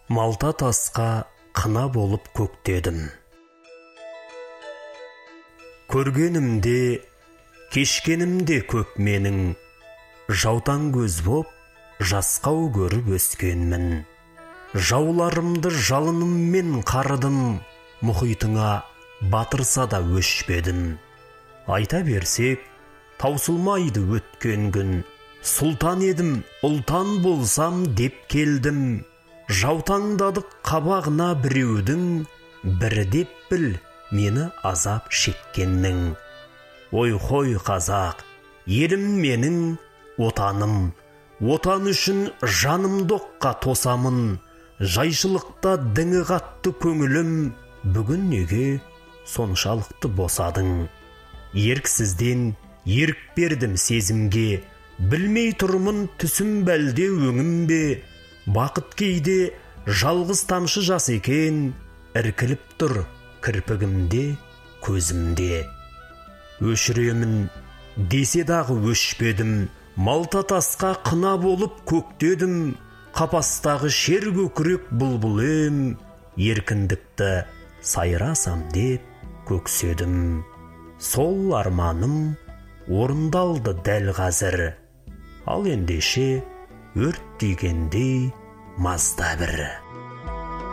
Малта тасқа қына болып көктедім. Көргенімде, кешкенімде көп менің, жаутаң көз боп, жасқау көріп өскенмін. Жауларымды жалыныммен қарыдым, мұхитыңа батырса да өшпедім. Айта берсек, таусылмайды өткен күн, сұлтан едім, ұлтан болсам деп келдім. Жаутаңдадық қабағына біреудің, бірі деп біл, мені азап шеккеннің. Ой-хой қазақ, елім менің, отаным, отан үшін жанымды оққа тосамын. Жайшылықта діңі қатты көңілім, бүгін неге соншалықты босадың? Еріксізден ерік бердім сезімге, білмей тұрмын түсім бәлде өңім бе. Бақыт кейде жалғыз тамшы жас екен, іркіліп тұр кірпігімде, көзімде. Өшіремін десе дағы өшпедім, малта тасқа қына болып көктедім. Қапастағы шер көкірек бұлбұл ем, еркіндікті сайрасам деп көкседім. Сол арманым орындалды дәл қазір, ал ендеше өрт тигендей мазда бір.